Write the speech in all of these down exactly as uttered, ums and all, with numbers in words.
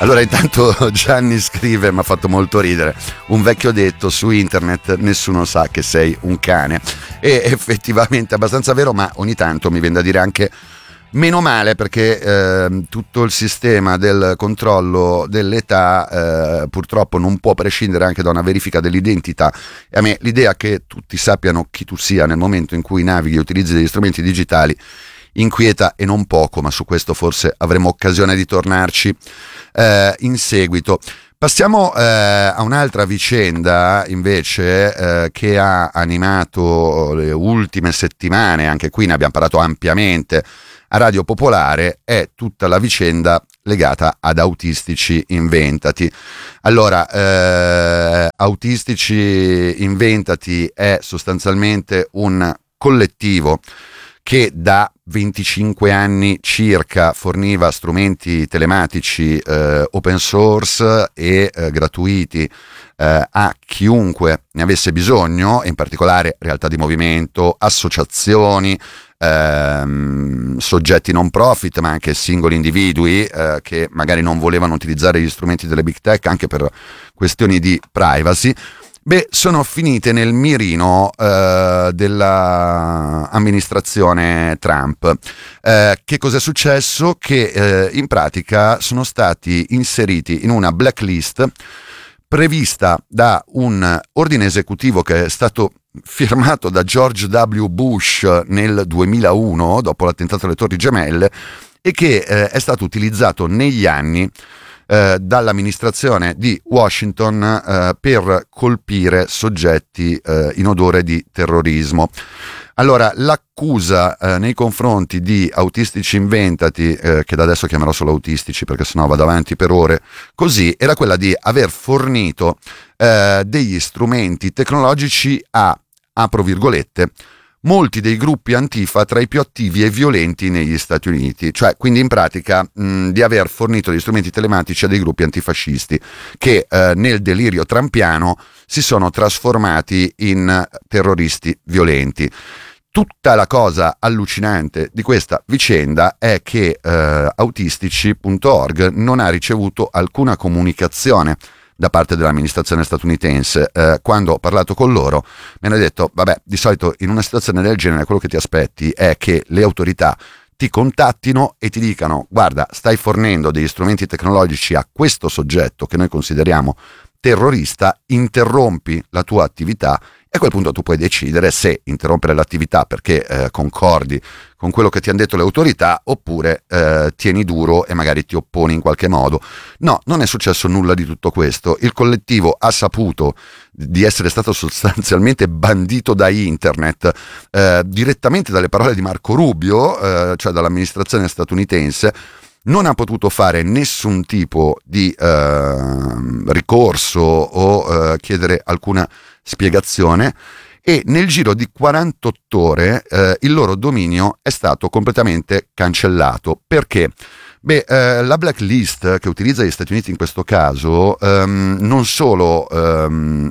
Allora, intanto Gianni scrive, mi ha fatto molto ridere, un vecchio detto su internet: nessuno sa che sei un cane. E effettivamente è abbastanza vero, ma ogni tanto mi viene da dire anche meno male, perché eh, tutto il sistema del controllo dell'età eh, purtroppo non può prescindere anche da una verifica dell'identità. E a me l'idea che tutti sappiano chi tu sia nel momento in cui navighi e utilizzi degli strumenti digitali inquieta, e non poco, ma su questo forse avremo occasione di tornarci eh, in seguito. Passiamo eh, a un'altra vicenda invece eh, che ha animato le ultime settimane, anche qui ne abbiamo parlato ampiamente a Radio Popolare, è tutta la vicenda legata ad Autistici Inventati. Allora, eh, Autistici Inventati è sostanzialmente un collettivo che da venticinque anni circa forniva strumenti telematici eh, open source e eh, gratuiti eh, a chiunque ne avesse bisogno, in particolare realtà di movimento, associazioni, ehm, soggetti non profit, ma anche singoli individui eh, che magari non volevano utilizzare gli strumenti delle big tech anche per questioni di privacy. Beh, sono finite nel mirino eh, dell'amministrazione Trump. Eh, che cos'è successo? Che eh, in pratica sono stati inseriti in una blacklist prevista da un ordine esecutivo che è stato firmato da George W. Bush nel duemilauno, dopo l'attentato alle Torri Gemelle, e che eh, è stato utilizzato negli anni Eh, dall'amministrazione di Washington eh, per colpire soggetti eh, in odore di terrorismo. Allora, l'accusa eh, nei confronti di Autistici Inventati, eh, che da adesso chiamerò solo Autistici perché sennò vado avanti per ore così, era quella di aver fornito eh, degli strumenti tecnologici a, apro virgolette, molti dei gruppi antifa tra i più attivi e violenti negli Stati Uniti, cioè quindi in pratica mh, di aver fornito gli strumenti telematici a dei gruppi antifascisti che eh, nel delirio trampiano si sono trasformati in terroristi violenti. Tutta la cosa allucinante di questa vicenda è che eh, autistici punto org non ha ricevuto alcuna comunicazione da parte dell'amministrazione statunitense. Eh, quando ho parlato con loro mi hanno detto: vabbè, di solito in una situazione del genere quello che ti aspetti è che le autorità ti contattino e ti dicano: guarda, stai fornendo degli strumenti tecnologici a questo soggetto che noi consideriamo terrorista, interrompi la tua attività, e a quel punto tu puoi decidere se interrompere l'attività perché eh, concordi con quello che ti hanno detto le autorità, oppure eh, tieni duro e magari ti opponi in qualche modo. No, non è successo nulla di tutto questo. Il collettivo ha saputo di essere stato sostanzialmente bandito da internet eh, direttamente dalle parole di Marco Rubio, eh, cioè dall'amministrazione statunitense. Non ha potuto fare nessun tipo di eh, ricorso o eh, chiedere alcuna spiegazione, e nel giro di quarantotto ore eh, il loro dominio è stato completamente cancellato. Perché? Beh, eh, la blacklist che utilizza gli Stati Uniti in questo caso ehm, non solo ehm,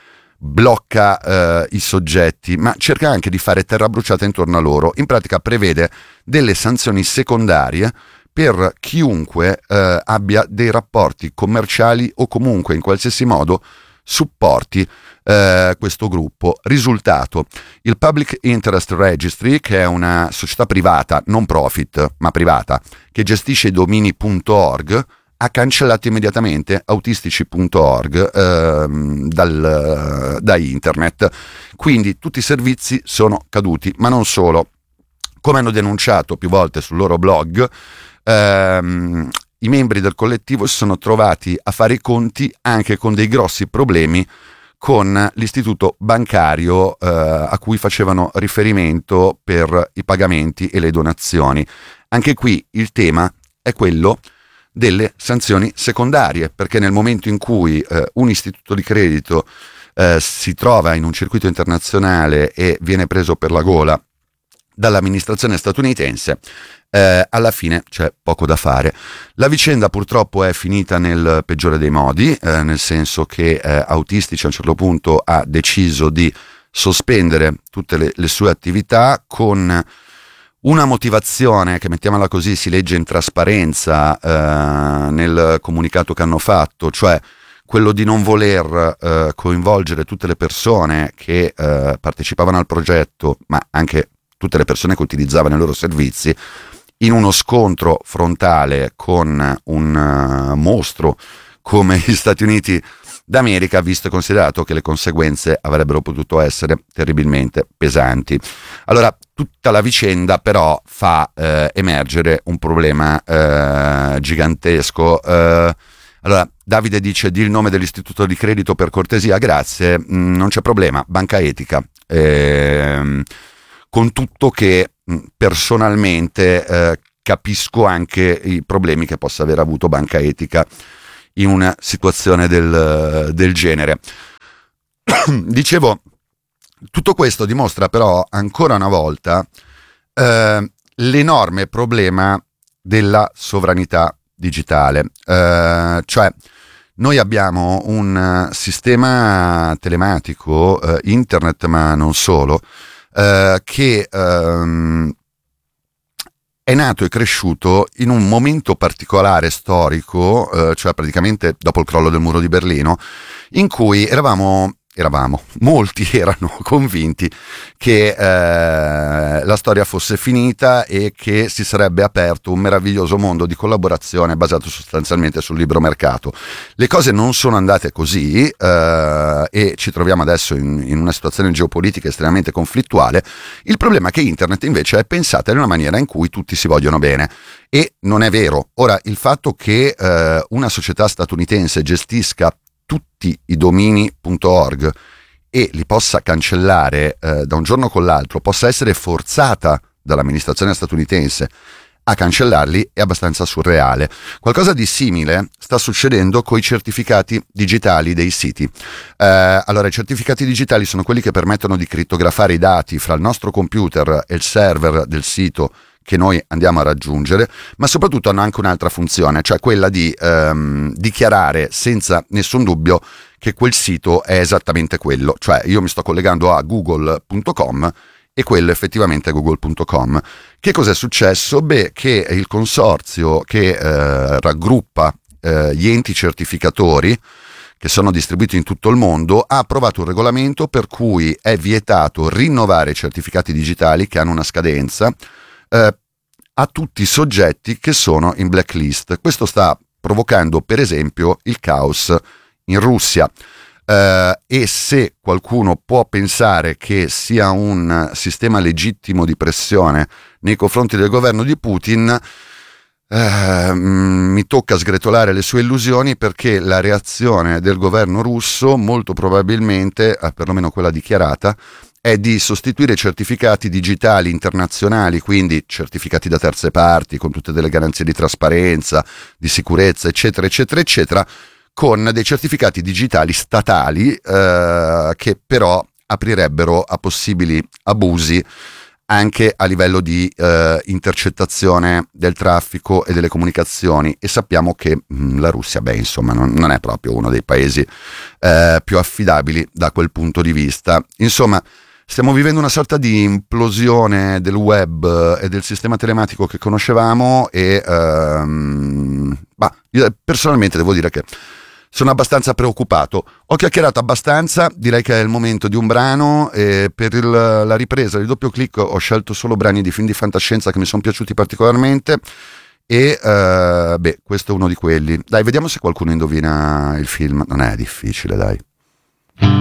blocca eh, i soggetti, ma cerca anche di fare terra bruciata intorno a loro. In pratica prevede delle sanzioni secondarie per chiunque eh, abbia dei rapporti commerciali o comunque in qualsiasi modo supporti eh, questo gruppo. Risultato: il Public Interest Registry, che è una società privata, non profit ma privata, che gestisce i domini .org, ha cancellato immediatamente autistici punto org ehm, dal, da internet. Quindi tutti i servizi sono caduti, ma non solo. Come hanno denunciato più volte sul loro blog, ehm, i membri del collettivo si sono trovati a fare i conti anche con dei grossi problemi con l'istituto bancario eh, a cui facevano riferimento per i pagamenti e le donazioni. Anche qui il tema è quello delle sanzioni secondarie, perché nel momento in cui eh, un istituto di credito eh, si trova in un circuito internazionale e viene preso per la gola dall'amministrazione statunitense, eh, alla fine c'è poco da fare. La vicenda purtroppo è finita nel peggiore dei modi, eh, nel senso che eh, Autistici a un certo punto ha deciso di sospendere tutte le, le sue attività, con una motivazione che, mettiamola così, si legge in trasparenza eh, nel comunicato che hanno fatto, cioè quello di non voler eh, coinvolgere tutte le persone che eh, partecipavano al progetto, ma anche tutte le persone che utilizzavano i loro servizi, in uno scontro frontale con un uh, mostro come gli Stati Uniti d'America, visto e considerato che le conseguenze avrebbero potuto essere terribilmente pesanti. Allora, tutta la vicenda però fa eh, emergere un problema eh, gigantesco. Eh, allora, Davide dice: di il nome dell'istituto di credito per cortesia. Grazie. Mm, non c'è problema, Banca Etica. Eh, con tutto che mh, personalmente eh, capisco anche i problemi che possa aver avuto Banca Etica in una situazione del, del genere. Dicevo, tutto questo dimostra però ancora una volta eh, l'enorme problema della sovranità digitale. Eh, cioè, noi abbiamo un sistema telematico, eh, internet, ma non solo, eh, che ehm, è nato e cresciuto in un momento particolare storico, eh, cioè praticamente dopo il crollo del muro di Berlino, in cui eravamo, eravamo, molti erano convinti che eh, la storia fosse finita e che si sarebbe aperto un meraviglioso mondo di collaborazione basato sostanzialmente sul libero mercato. Le cose non sono andate così eh, e ci troviamo adesso in, in una situazione geopolitica estremamente conflittuale. Il problema è che internet invece è pensata in una maniera in cui tutti si vogliono bene, e non è vero. Ora, il fatto che eh, una società statunitense gestisca tutti i domini punto org e li possa cancellare eh, da un giorno con l'altro, possa essere forzata dall'amministrazione statunitense a cancellarli, è abbastanza surreale. Qualcosa di simile sta succedendo con i certificati digitali dei siti. Eh, allora, i certificati digitali sono quelli che permettono di crittografare i dati fra il nostro computer e il server del sito che noi andiamo a raggiungere, ma soprattutto hanno anche un'altra funzione, cioè quella di ehm, dichiarare senza nessun dubbio che quel sito è esattamente quello. Cioè, io mi sto collegando a google punto com e quello effettivamente è google punto com. Che cos'è successo? Beh, che il consorzio che eh, raggruppa eh, gli enti certificatori che sono distribuiti in tutto il mondo ha approvato un regolamento per cui è vietato rinnovare i certificati digitali che hanno una scadenza eh, a tutti i soggetti che sono in blacklist. Questo sta provocando per esempio il caos in Russia. Uh, e se qualcuno può pensare che sia un sistema legittimo di pressione nei confronti del governo di Putin, uh, mi tocca sgretolare le sue illusioni, perché la reazione del governo russo molto probabilmente, uh, perlomeno quella dichiarata, è di sostituire i certificati digitali internazionali, quindi certificati da terze parti con tutte delle garanzie di trasparenza, di sicurezza, eccetera eccetera eccetera, con dei certificati digitali statali eh, che però aprirebbero a possibili abusi anche a livello di eh, intercettazione del traffico e delle comunicazioni, e sappiamo che mh, la Russia, beh, insomma, non, non è proprio uno dei paesi eh, più affidabili da quel punto di vista. Insomma, stiamo vivendo una sorta di implosione del web e del sistema telematico che conoscevamo, e ehm, bah, io personalmente devo dire che sono abbastanza preoccupato. Ho chiacchierato abbastanza, direi che è il momento di un brano, e per il, la ripresa di Doppio Clic ho scelto solo brani di film di fantascienza che mi sono piaciuti particolarmente, e uh, beh, questo è uno di quelli. Dai, vediamo se qualcuno indovina il film. Non è difficile, dai.